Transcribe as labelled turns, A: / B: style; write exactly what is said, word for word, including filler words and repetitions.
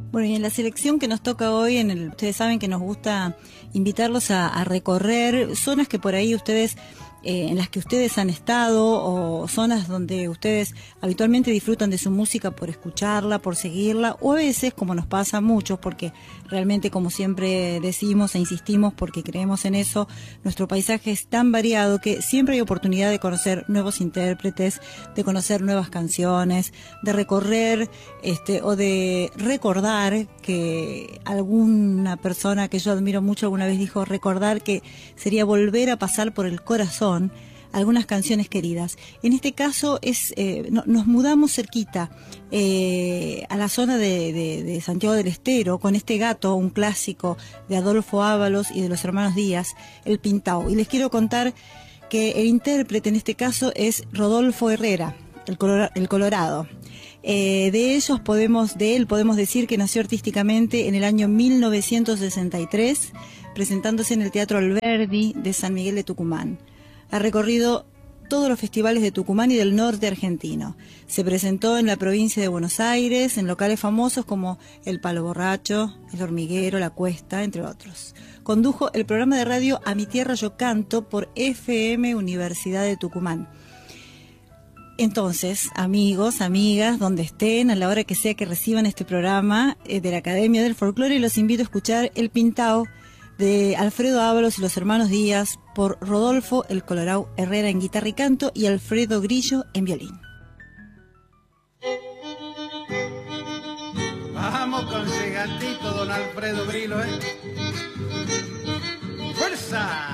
A: Bueno, y en la selección que nos toca hoy, en el, ustedes saben que nos gusta invitarlos a, a recorrer zonas que por ahí ustedes, eh, en las que ustedes han estado, o zonas donde ustedes habitualmente disfrutan de su música por escucharla, por seguirla, o a veces, como nos pasa a muchos, porque realmente, como siempre decimos e insistimos, porque creemos en eso, nuestro paisaje es tan variado que siempre hay oportunidad de conocer nuevos intérpretes, de conocer nuevas canciones, de recorrer este, o de recordar, que alguna persona que yo admiro mucho alguna vez dijo, recordar que sería volver a pasar por el corazón algunas canciones queridas. En este caso es eh, no, nos mudamos cerquita eh, a la zona de, de, de Santiago del Estero con este gato, un clásico de Adolfo Ábalos y de los hermanos Díaz, El Pintao. Y les quiero contar que el intérprete en este caso es Rodolfo Herrera, el, colora, el Colorado. Eh, de ellos podemos, de él podemos decir que nació artísticamente en el año mil novecientos sesenta y tres, presentándose en el Teatro Alberdi de San Miguel de Tucumán. Ha recorrido todos los festivales de Tucumán y del norte argentino. Se presentó en la provincia de Buenos Aires, en locales famosos como El Palo Borracho, El Hormiguero, La Cuesta, entre otros. Condujo el programa de radio A Mi Tierra Yo Canto por F M Universidad de Tucumán. Entonces, amigos, amigas, donde estén, a la hora que sea que reciban este programa eh, de la Academia del Folclore, los invito a escuchar El Pintao de Alfredo Ábalos y los hermanos Díaz por Rodolfo El Colorado Herrera en guitarra y canto y Alfredo Grillo en violín.
B: Vamos con ese gatito, don Alfredo Grillo, ¿eh? ¡Fuerza!